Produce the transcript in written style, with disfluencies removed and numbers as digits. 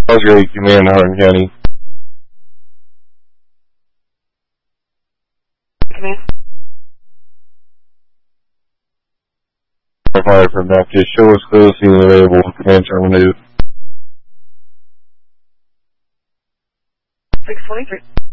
Osgrave Command, Hardin County. Command. Fire from Baptist. Show us close and available. Command terminated. 623.